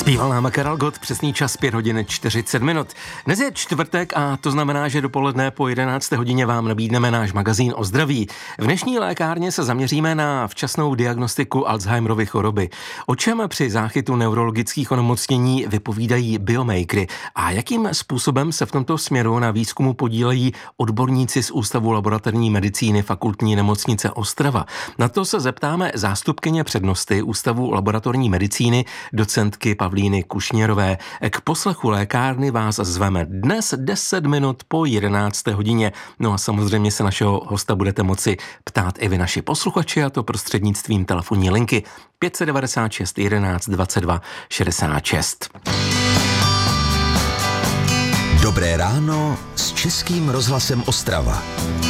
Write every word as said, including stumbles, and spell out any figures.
Zpíval nám Karel Gott, přesný čas pět hodin čtyřicet minut. Dnes je čtvrtek a to znamená, že dopoledne po jedenácté hodině vám nabídneme náš magazín o zdraví. V dnešní lékárně se zaměříme na včasnou diagnostiku Alzheimerovy choroby. O čem při záchytu neurologických onemocnění vypovídají biomakery a jakým způsobem se v tomto směru na výzkumu podílejí odborníci z Ústavu laboratorní medicíny Fakultní nemocnice Ostrava. Na to se zeptáme zástupkyně přednosty Ústavu laboratorní medicíny, docentky Pavlíny Kušněrové. K poslechu lékárny vás zveme dnes deset minut po jedenácté hodině. No a samozřejmě se našeho hosta budete moci ptát i vy naši posluchači, a to prostřednictvím telefonní linky pět set devadesát šest jedenáct dvacet dva šedesát šest. Dobré ráno s Českým rozhlasem Ostrava.